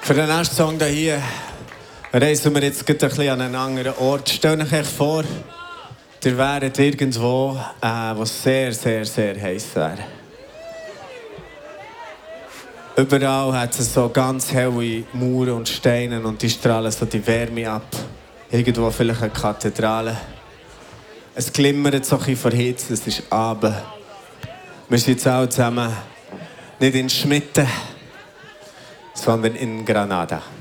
Für den nächsten Song hier reisen wir jetzt gleich ein bisschen an einen anderen Ort. Stellt euch vor, ihr wäret irgendwo, wo es sehr, sehr, sehr heiß wäre. Überall hat es so ganz helle Mauern und Steine und die strahlen so die Wärme ab. Irgendwo vielleicht eine Kathedrale. Es glimmert so ein bisschen vor Hitze, es ist Abend. Wir sind jetzt alle zusammen nicht in Schmitten, sondern in Granada.